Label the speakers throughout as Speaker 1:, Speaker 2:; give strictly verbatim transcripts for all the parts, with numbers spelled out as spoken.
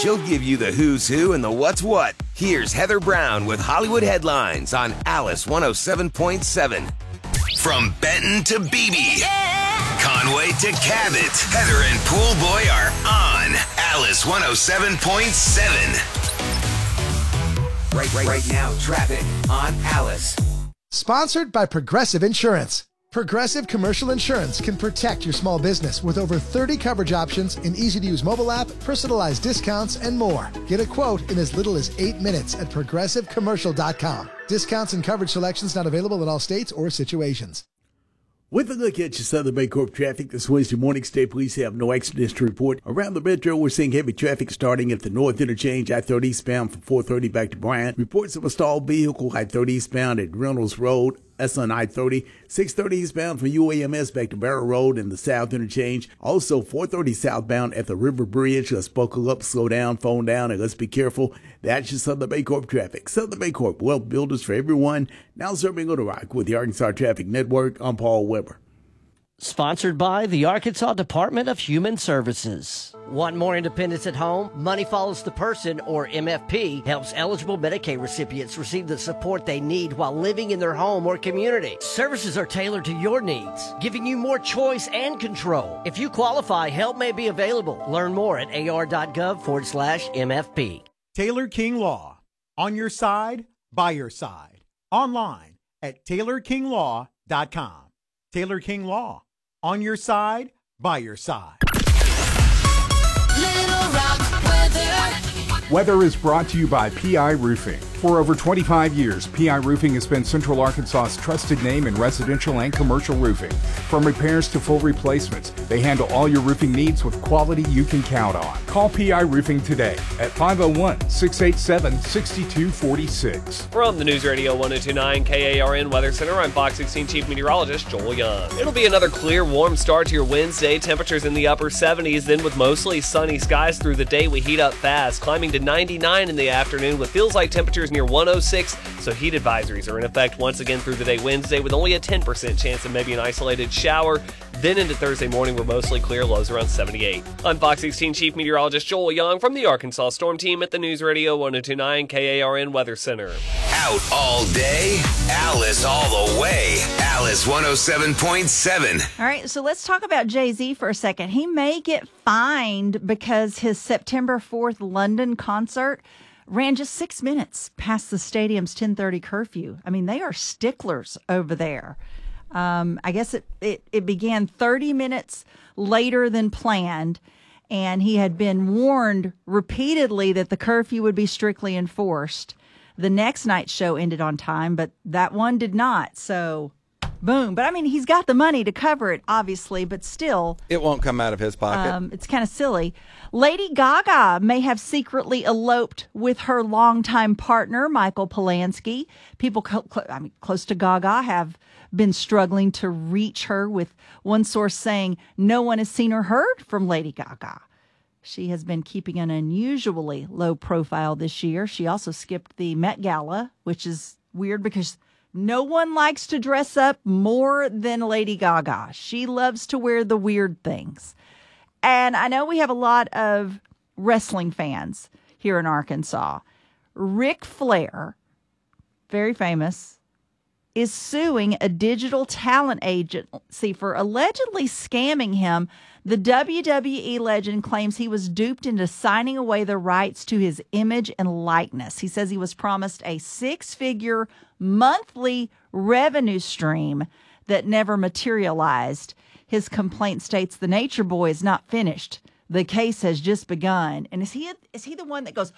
Speaker 1: She'll give you the who's who and the what's what. Here's Heather Brown with Hollywood Headlines on Alice one oh seven point seven. From Benton to Beebe, yeah. Conway to Cabot, Heather and Pool Boy are on Alice one oh seven point seven. Right, right, right now, traffic on Alice.
Speaker 2: Sponsored by Progressive Insurance. Progressive Commercial Insurance can protect your small business with over thirty coverage options, an easy-to-use mobile app, personalized discounts, and more. Get a quote in as little as eight minutes at progressive commercial dot com. Discounts and coverage selections not available in all states or situations.
Speaker 3: With a look at your Southern Baycorp traffic this Wednesday morning, state police have no accidents to report. Around the metro, we're seeing heavy traffic starting at the North Interchange, I thirty eastbound from four thirty back to Bryant. Reports of a stalled vehicle, I thirty eastbound at Reynolds Road. That's on I thirty. six thirty eastbound from U A M S back to Barrow Road in the South Interchange. Also, four thirty southbound at the River Bridge. Let's buckle up, slow down, phone down, and let's be careful. That's your Southern Baycorp traffic. Southern Baycorp, wealth builders for everyone. Now serving on the rock with the Arkansas Traffic Network. I'm Paul Weber.
Speaker 4: Sponsored by the Arkansas Department of Human Services. Want more independence at home? Money Follows the Person, or M F P, helps eligible Medicaid recipients receive the support they need while living in their home or community. Services are tailored to your needs, giving you more choice and control. If you qualify, help may be available. Learn more at ar.gov forward slash MFP.
Speaker 5: Taylor King Law. On your side, by your side. Online at taylor king law dot com. Taylor King Law. On your side, by your side.
Speaker 6: Little Rock weather.
Speaker 7: Weather is brought to you by P I Roofing. For over twenty-five years, P I Roofing has been Central Arkansas's trusted name in residential and commercial roofing. From repairs to full replacements, they handle all your roofing needs with quality you can count on. Call P I Roofing today at five oh one, six eight seven, six two four six.
Speaker 8: From the News Radio one oh two point nine K A R N Weather Center, I'm Fox sixteen Chief Meteorologist Joel Young. It'll be another clear, warm start to your Wednesday. Temperatures in the upper seventies, then with mostly sunny skies through the day, we heat up fast, climbing to ninety-nine in the afternoon with feels like temperatures near one oh six, so heat advisories are in effect once again through the day Wednesday with only a ten percent chance of maybe an isolated shower. Then into Thursday morning, we're mostly clear, lows around seventy-eight. I'm Fox sixteen Chief Meteorologist Joel Young from the Arkansas Storm Team at the News Radio one oh two point nine K A R N Weather Center.
Speaker 1: Out all day, Alice all the way. Alice one oh seven point seven.
Speaker 9: All right, so let's talk about Jay-Z for a second. He may get fined because his September fourth London concert ran just six minutes past the stadium's ten thirty curfew. I mean, they are sticklers over there. Um, I guess it, it, it began thirty minutes later than planned, and he had been warned repeatedly that the curfew would be strictly enforced. The next night's show ended on time, but that one did not. So, boom. But, I mean, he's got the money to cover it, obviously, but still.
Speaker 10: It won't come out of his pocket.
Speaker 9: Um, it's kind of silly. Lady Gaga may have secretly eloped with her longtime partner, Michael Polanski. People cl- cl- I mean, close to Gaga have been struggling to reach her, with one source saying no one has seen or heard from Lady Gaga. She has been keeping an unusually low profile this year. She also skipped the Met Gala, which is weird because no one likes to dress up more than Lady Gaga. She loves to wear the weird things. And I know we have a lot of wrestling fans here in Arkansas. Ric Flair, very famous, is suing a digital talent agency for allegedly scamming him. The W W E legend claims he was duped into signing away the rights to his image and likeness. He says he was promised a six-figure monthly revenue stream that never materialized. His complaint states the Nature Boy is not finished. The case has just begun. And is he is he the one that goes,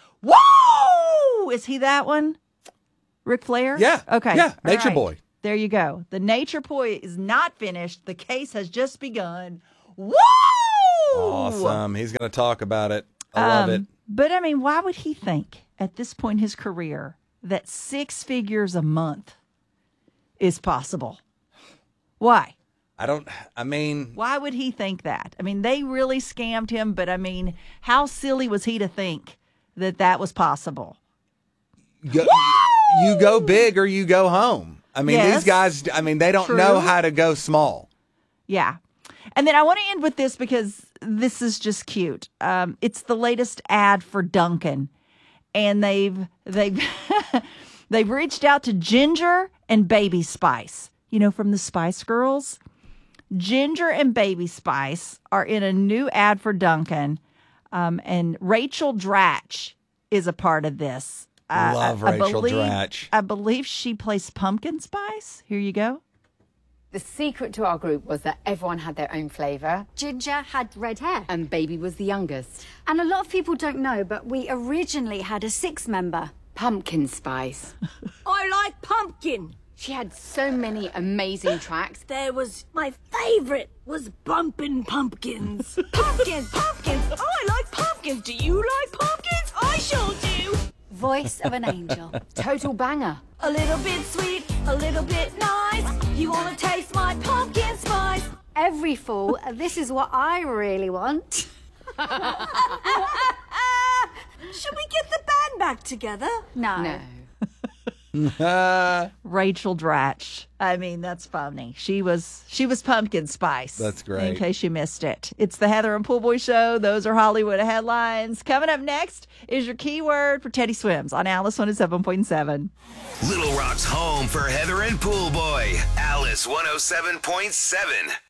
Speaker 9: whoa? Is he that one? Ric Flair?
Speaker 10: Yeah.
Speaker 9: Okay.
Speaker 10: Yeah,
Speaker 9: All
Speaker 10: Nature
Speaker 9: right.
Speaker 10: Boy.
Speaker 9: There you go. The Nature Boy is not finished. The case has just begun. Woo!
Speaker 10: Awesome. He's going to talk about it. I
Speaker 9: um,
Speaker 10: love it.
Speaker 9: But, I mean, why would he think at this point in his career that six figures a month is possible? Why?
Speaker 10: I don't, I mean.
Speaker 9: Why would he think that? I mean, they really scammed him, but, I mean, how silly was he to think that that was possible?
Speaker 10: Go, you go big or you go home. I mean,
Speaker 9: Yes.
Speaker 10: these guys, I mean, they don't
Speaker 9: True.
Speaker 10: know how to go small.
Speaker 9: Yeah. And then I want to end with this because this is just cute. Um, it's the latest ad for Dunkin', and they've they've they've reached out to Ginger and Baby Spice. You know, from the Spice Girls. Ginger and Baby Spice are in a new ad for Dunkin', um, and Rachel Dratch is a part of this. Uh,
Speaker 10: Love
Speaker 9: I, I
Speaker 10: Rachel
Speaker 9: believe,
Speaker 10: Dratch.
Speaker 9: I believe she plays Pumpkin Spice. Here you go.
Speaker 11: The secret to our group was that everyone had their own flavour.
Speaker 12: Ginger had red hair.
Speaker 11: And Baby was the youngest.
Speaker 12: And a lot of people don't know, but we originally had a six-member.
Speaker 11: Pumpkin Spice.
Speaker 13: I like pumpkin.
Speaker 11: She had so many amazing tracks.
Speaker 13: There was, my favourite was Bumpin' Pumpkins.
Speaker 12: Pumpkins, pumpkins.
Speaker 13: Oh, I like pumpkins. Do you like pumpkins? I sure do.
Speaker 12: Voice of an angel.
Speaker 11: Total banger.
Speaker 13: A little bit sweet, a little bit nice. You want to taste my pumpkin spice?
Speaker 12: Every fall, this is what I really want.
Speaker 13: Should we get the band back together?
Speaker 12: No.
Speaker 11: No.
Speaker 9: Rachel Dratch. I mean, that's funny. She was she was Pumpkin Spice.
Speaker 10: That's great.
Speaker 9: In case you missed it. It's the Heather and Poolboy Show. Those are Hollywood headlines. Coming up next is your keyword for Teddy Swims on Alice one oh seven point seven.
Speaker 1: Little Rock's home for Heather and Poolboy. Alice one oh seven point seven.